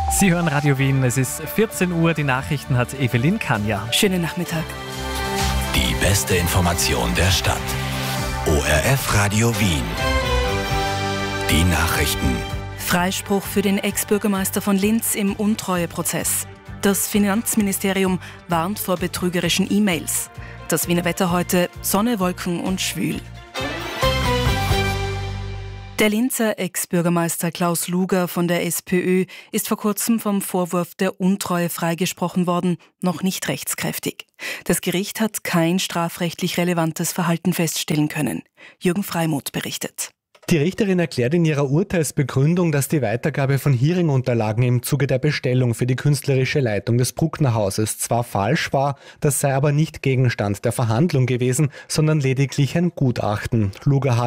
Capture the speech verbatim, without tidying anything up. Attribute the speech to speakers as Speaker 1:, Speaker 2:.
Speaker 1: Sie hören Radio Wien, es ist vierzehn Uhr, die Nachrichten hat Evelyn Kanja.
Speaker 2: Schönen Nachmittag.
Speaker 3: Die beste Information der Stadt. O R F Radio Wien. Die Nachrichten.
Speaker 2: Freispruch für den Ex-Bürgermeister von Linz im Untreueprozess. Das Finanzministerium warnt vor betrügerischen E-Mails. Das Wiener Wetter heute: Sonne, Wolken und schwül. Der Linzer Ex-Bürgermeister Klaus Luger von der SPÖ ist vor kurzem vom Vorwurf der Untreue freigesprochen worden, noch nicht rechtskräftig. Das Gericht hat kein strafrechtlich relevantes Verhalten feststellen können. Jürgen Freimuth berichtet.
Speaker 4: Die Richterin erklärt in ihrer Urteilsbegründung, dass die Weitergabe von Hearing-Unterlagen im Zuge der Bestellung für die künstlerische Leitung des Bruckner-Hauses zwar falsch war, das sei aber nicht Gegenstand der Verhandlung gewesen, sondern lediglich ein Gutachten. Luger